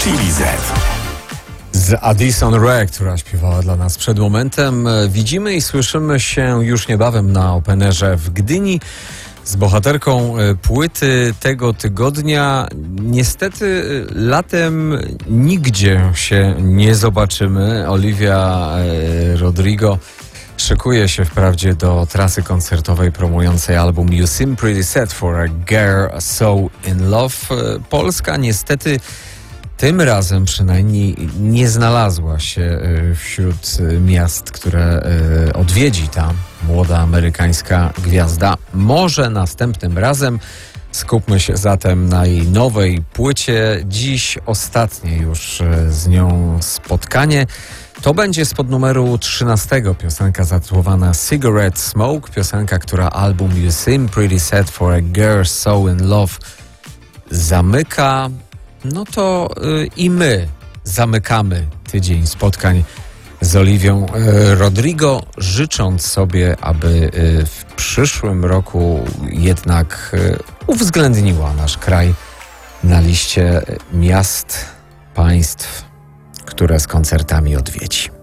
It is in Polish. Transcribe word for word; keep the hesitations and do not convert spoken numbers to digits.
T V Z. Z Addison Rae, która śpiewała dla nas przed momentem. Widzimy i słyszymy się już niebawem na Openerze w Gdyni z bohaterką płyty tego tygodnia. Niestety latem nigdzie się nie zobaczymy. Olivia Rodrigo szykuje się wprawdzie do trasy koncertowej promującej album You Seem Pretty Sad for a Girl So In Love. Polska niestety tym razem przynajmniej nie znalazła się wśród miast, które odwiedzi ta młoda amerykańska gwiazda. Może następnym razem. Skupmy się zatem na jej nowej płycie. Dziś ostatnie już z nią spotkanie. To będzie spod numeru trzynastego piosenka zatytułowana Cigarette Smoke. Piosenka, która album You Seem Pretty Sad for a Girl So In Love zamyka. No to y, i my zamykamy tydzień spotkań z Oliwią y, Rodrigo, życząc sobie, aby y, w przyszłym roku jednak y, uwzględniła nasz kraj na liście miast, państw, które z koncertami odwiedzi.